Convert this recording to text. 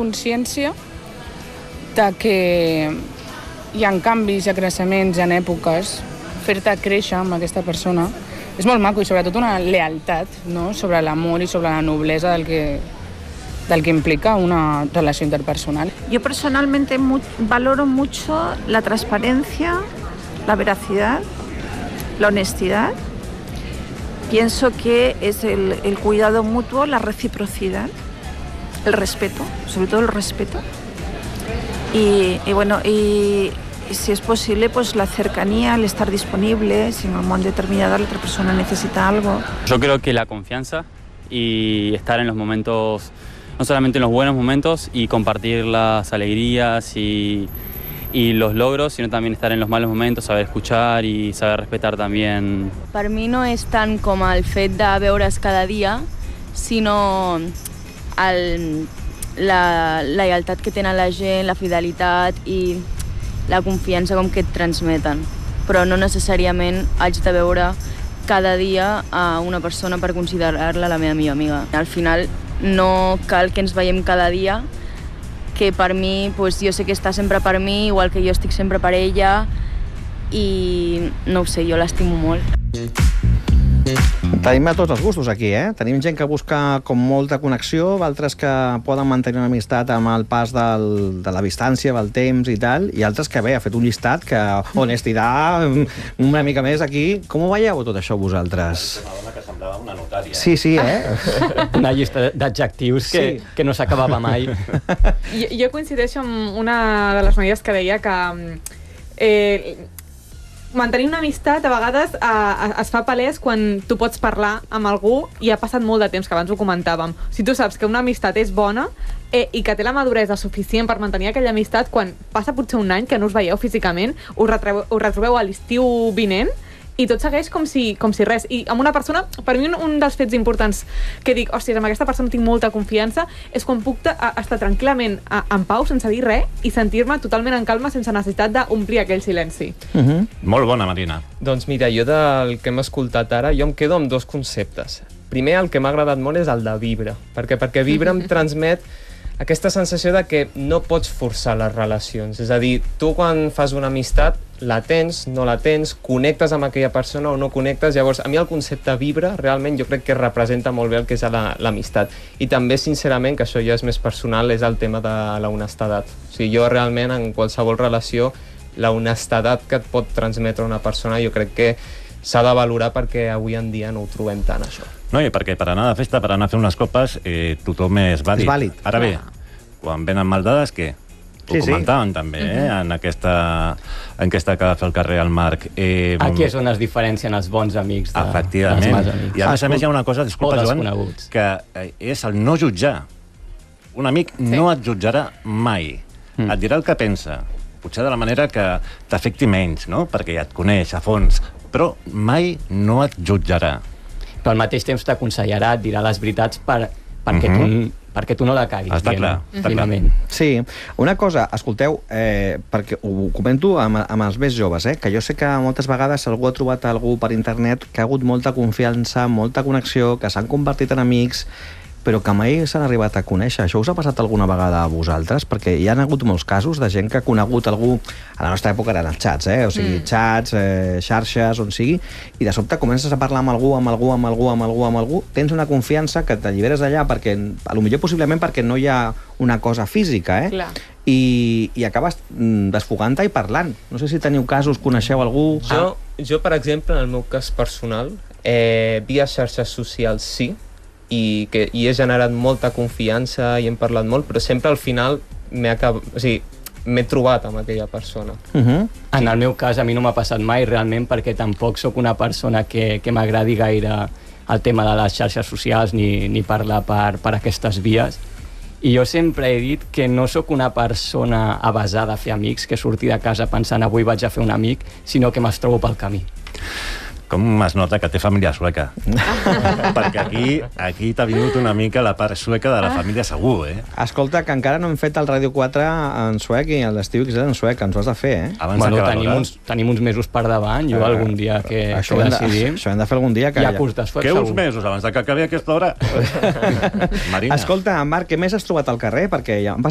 consciència de que hi ha canvis, hi ha creixements, hi ha èpoques, fer-te créixer amb aquesta persona és molt maco i sobretot una lealtat, no? Sobre l'amor i sobre la noblesa del que implica una relación interpersonal. Yo personalmente valoro mucho la transparencia, la veracidad, la honestidad. Pienso que es el cuidado mutuo, la reciprocidad, el respeto, sobre todo el respeto. Y si es posible, pues la cercanía, el estar disponible, si en un momento determinado la otra persona necesita algo. Yo creo que la confianza y estar en los momentos, no solamente en los buenos momentos y compartir las alegrías y los logros, sino también estar en los malos momentos, saber escuchar y saber respetar también. Per mi no és tant com el fet de veure's cada dia, sinó la lleialtat que tenen la gent, la fidelitat i la confiança com que et transmeten. Però no necessàriament haig de veure cada dia a una persona per considerar-la la meva millor amiga. Al final no cal que ens veiem cada dia, que per mi, pues, jo sé que està sempre per mi, igual que jo estic sempre per ella, i no ho sé, jo l'estimo molt. Tenim a tots els gustos aquí, eh? Tenim gent que busca com molta connexió, altres que poden mantenir una amistat amb el pas de la distància, del temps i tal, i altres que, bé, ha fet un llistat que, honestitat, una mica més aquí. Com ho veieu tot això vosaltres? Una dona que semblava una notària. Sí, eh? Una llista d'adjectius que no s'acabava mai. Jo coincideixo amb una de les noies que deia que mantenir una amistat a vegades es fa palès quan tu pots parlar amb algú i ha passat molt de temps, que abans ho comentàvem. Si tu saps que una amistat és bona i que té la maduresa suficient per mantenir aquella amistat, quan passa potser un any que no us veieu físicament, us retrobeu a l'estiu vinent i tot segueix com si res. I amb una persona, per mi un dels fets importants que dic, hòstia, amb aquesta persona tinc molta confiança, és quan puc estar tranquil·lament en pau, sense dir res, i sentir-me totalment en calma, sense necessitat d'omplir aquell silenci. Molt bona, Marina. Doncs mira, jo del que hem escoltat ara, jo em quedo amb dos conceptes. Primer, el que m'ha agradat molt és el de vibra, perquè vibra em transmet aquesta sensació de que no pots forçar les relacions. És a dir, tu quan fas una amistat, la tens, no la tens, connectes amb aquella persona o no connectes. Llavors, a mi el concepte vibra realment jo crec que representa molt bé el que és l'amistat. I també, sincerament, que això ja és més personal, és el tema de la honestedat. O sigui, jo realment, en qualsevol relació, la honestedat que et pot transmetre una persona jo crec que s'ha de valorar, perquè avui en dia no ho trobem tant, això. No, i perquè per anar de festa, per anar a fer unes copes, tothom és vàlid. És vàlid. Ara bé, quan venen maldades, què? Ho comentàvem també, en aquesta enquesta que va fer el carrer al Marc. Aquí és on es diferencien els bons amics efectivament. I a més hi ha una cosa, disculpa, Joan, que és el no jutjar. Un amic no et jutjarà mai. Et dirà el que pensa. Potser de la manera que t'afecti menys, no? Perquè ja et coneix a fons. Però mai no et jutjarà. Però al mateix temps t'aconsellarà, et dirà les veritats perquè tu no la caguis. Està clar. Sí, una cosa, escolteu, perquè ho comento amb els més joves, que jo sé que moltes vegades algú ha trobat algú per internet que ha hagut molta confiança, molta connexió, que s'han convertit en amics, però que mai s'han arribat a conèixer. Això us ha passat alguna vegada a vosaltres? Perquè hi ha hagut molts casos de gent que ha conegut algú, a la nostra època eren els xats, o sigui, xats, xarxes, on sigui, i de sobte comences a parlar amb algú, tens una confiança que t'alliberes d'allà, perquè, potser possiblement perquè no hi ha una cosa física, i acabes desfogant-te i parlant. No sé si teniu casos, coneixeu algú... Jo, per exemple, en el meu cas personal, via xarxes socials sí, i he generat molta confiança i hem parlat molt, però sempre al final m'he trobat amb aquella persona. En el meu cas, a mi no m'ha passat mai realment, perquè tampoc sóc una persona que m'agradi gaire el tema de les xarxes socials ni parlar per aquestes vies. I jo sempre he dit que no sóc una persona avesada a fer amics, que surti de casa pensant avui vaig a fer un amic, sinó que me'ls trobo pel camí. Com es nota que té família sueca. Perquè aquí t'ha vingut una mica la part sueca de la família segur, Escolta, que encara no hem fet el Ràdio 4 en suec i l'Estiu XL en suec, ens ho has de fer, Bueno, tenim uns mesos per davant, jo algun dia que decidim. Això hem de fer algun dia. Hi ha curs de suec, segur. segur. Uns mesos abans que acabi aquesta hora? Marina. Escolta, Marc, què més has trobat al carrer? Perquè ja han